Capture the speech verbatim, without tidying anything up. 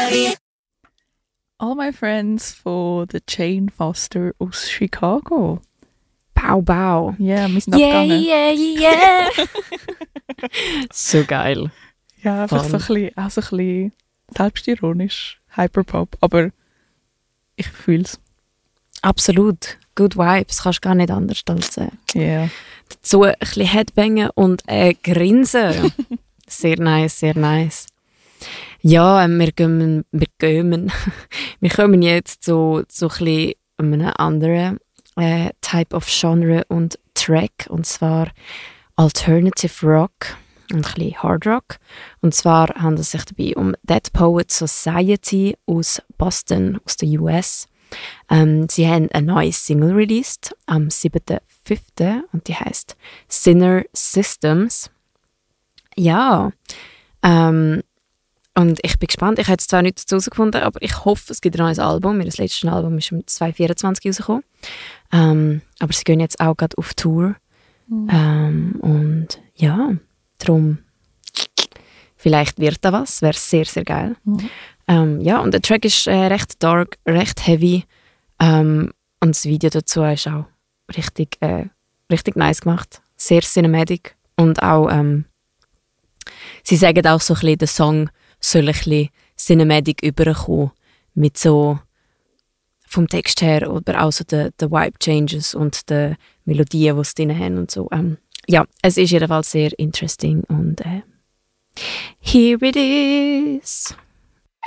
All my friends von der Jane Foster aus Chicago. Bau, bau. Ja, yeah, wir sind Yeah, abgegangen. yeah, yeah. So geil. Ja, einfach so ein bisschen, auch so ein bisschen selbstironisch, Hyperpop, aber ich fühle es. Absolut. Good Vibes, kannst gar nicht anders als äh, Yeah. dazu ein bisschen Headbangen und äh, grinsen. Sehr nice, sehr nice. Ja, ähm, wir gehen, wir gehen, wir kommen jetzt zu, zu ein bisschen einem anderen äh, Type of Genre und Track, und zwar Alternative Rock und ein bisschen Hard Rock. Und zwar handelt es sich dabei um Dead Poet Society aus Boston, aus der U S. Ähm, sie haben eine neue Single released am siebten fünften und die heißt Sinner Systems. Ja, ähm, und ich bin gespannt. Ich habe jetzt zwar nichts dazu herausgefunden, aber ich hoffe, es gibt ein neues Album. Ihr letztes Album ist im zwanzig vierundzwanzig rausgekommen. Ähm, aber sie gehen jetzt auch gerade auf Tour. Mhm. Ähm, und ja, darum, vielleicht wird da was. Wäre sehr, sehr geil. Mhm. Ähm, ja, und der Track ist äh, recht dark, recht heavy. Ähm, und das Video dazu ist auch richtig, äh, richtig nice gemacht. Sehr cinematic. Und auch, ähm, sie sagen auch so ein bisschen, der Song soll ein bisschen cinematic überkommen. Mit so, vom Text her, oder auch so den, den Vibe-Changes und den Melodien, die sie drin haben und so. Ähm, ja, es ist jedenfalls sehr interesting und äh, here it is.